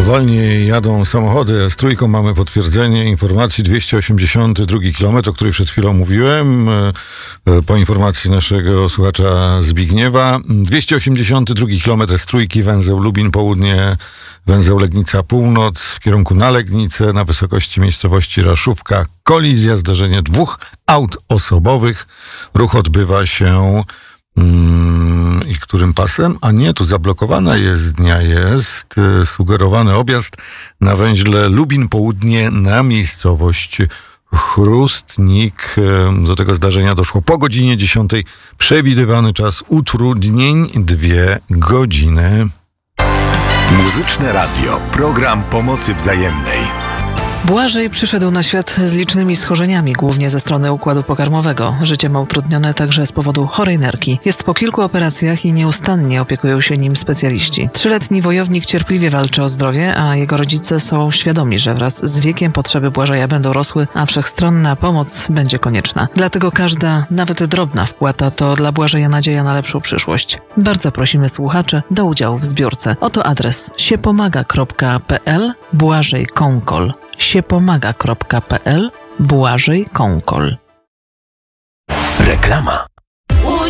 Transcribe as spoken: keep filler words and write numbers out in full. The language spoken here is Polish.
Wolniej jadą samochody, z trójką mamy potwierdzenie informacji dwieście osiemdziesiąty drugi kilometr, o której przed chwilą mówiłem, po informacji naszego słuchacza Zbigniewa. dwieście osiemdziesiąty drugi kilometr z trójki, węzeł Lubin Południe, węzeł Legnica Północ w kierunku na Legnicę, na wysokości miejscowości Raszówka. Kolizja, zdarzenie dwóch aut osobowych. Ruch odbywa się... Hmm, i którym pasem? A nie, tu zablokowana jezdnia jest. Y, sugerowany objazd na węźle Lubin Południe na miejscowość Chrustnik. Y, do tego zdarzenia doszło po godzinie dziesiątej. Przewidywany czas utrudnień dwie godziny. Muzyczne Radio. Program pomocy wzajemnej. Błażej przyszedł na świat z licznymi schorzeniami, głównie ze strony układu pokarmowego. Życie ma utrudnione także z powodu chorej nerki. Jest po kilku operacjach i nieustannie opiekują się nim specjaliści. Trzyletni wojownik cierpliwie walczy o zdrowie, a jego rodzice są świadomi, że wraz z wiekiem potrzeby Błażeja będą rosły, a wszechstronna pomoc będzie konieczna. Dlatego każda, nawet drobna wpłata to dla Błażeja nadzieja na lepszą przyszłość. Bardzo prosimy słuchaczy do udziału w zbiórce. Oto adres siepomaga kropka pe el Błażej Kąkol. siepomaga kropka pe el Błażej Kąkol. Reklama.